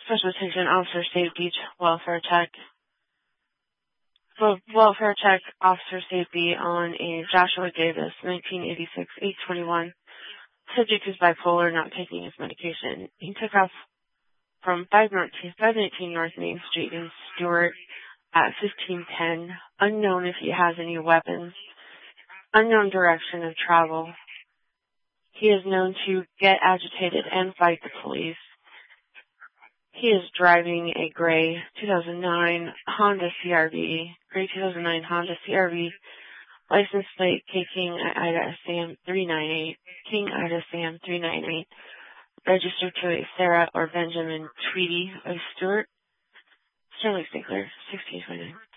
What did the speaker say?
Special attention, officer safety, welfare check. Welfare check, officer safety on a Joshua Davis, 1986, 821. Subject is bipolar, not taking his medication. He took off from 519 North Main Street in Stewart at 1510. Unknown if he has any weapons. Unknown direction of travel. He is known to get agitated and fight the police. He is driving a gray 2009 Honda CRV, license plate King Ida Sam 398, registered to a Sarah or Benjamin Tweedy of Stewart. Sterling Stickler, 1629.